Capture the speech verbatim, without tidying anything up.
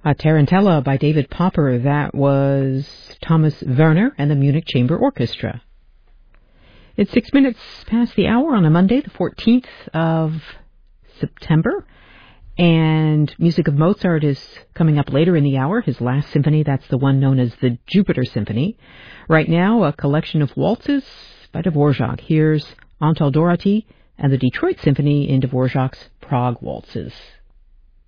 A Tarantella by David Popper. That was Thomas Werner and the Munich Chamber Orchestra. It's six minutes past the hour on a Monday, the fourteenth of September. And music of Mozart is coming up later in the hour. His last symphony, that's the one known as the Jupiter Symphony. Right now, a collection of waltzes by Dvorak. Here's Antal Dorati and the Detroit Symphony in Dvorak's Prague Waltzes.